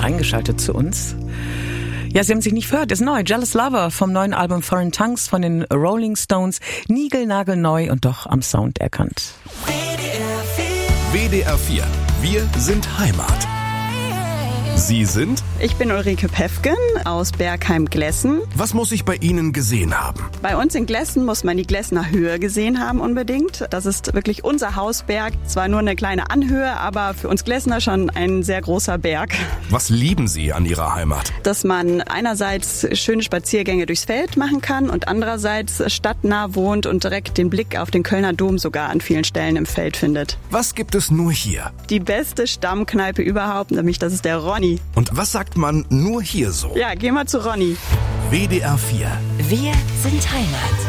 reingeschaltet zu uns. Ja, Sie haben sich nicht verhört, ist neu. Jealous Lover vom neuen Album Foreign Tongues von den Rolling Stones. Niegelnagelneu und doch am Sound erkannt. WDR 4. Wir sind Heimat. Sie sind? Ich bin Ulrike Pefken aus Bergheim-Glessen. Was muss ich bei Ihnen gesehen haben? Bei uns in Glessen muss man die Glessener Höhe gesehen haben unbedingt. Das ist wirklich unser Hausberg. Zwar nur eine kleine Anhöhe, aber für uns Glessener schon ein sehr großer Berg. Was lieben Sie an Ihrer Heimat? Dass man einerseits schöne Spaziergänge durchs Feld machen kann und andererseits stadtnah wohnt und direkt den Blick auf den Kölner Dom sogar an vielen Stellen im Feld findet. Was gibt es nur hier? Die beste Stammkneipe überhaupt, nämlich das ist der Ronny. Und was sagt man nur hier so? Ja, geh mal zu Ronny. WDR 4. Wir sind Heimat.